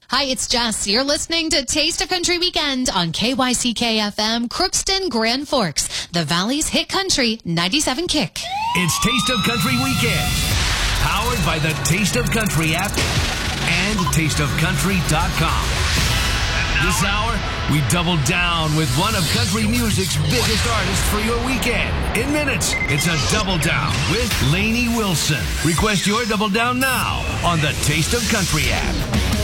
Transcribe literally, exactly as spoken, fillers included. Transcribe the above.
Hi, it's Jess. You're listening to Taste of Country Weekend on K Y C K F M, Crookston, Grand Forks, the Valley's hit country, ninety-seven Kick. It's Taste of Country Weekend, powered by the Taste of Country app and taste of country dot com. This hour, we double down with one of country music's biggest artists for your weekend. In minutes, it's a Double Down with Lainey Wilson. Request your Double Down now on the Taste of Country app.